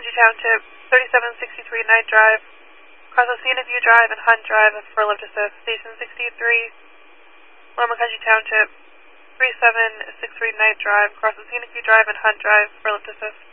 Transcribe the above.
Country Township, 3763 Knight Drive, across Scenic View Drive and Hunt Drive for lift assist. Station 63, Loma Country Township, 3763 Knight Drive, across Scenic View Drive and Hunt Drive for lift assist.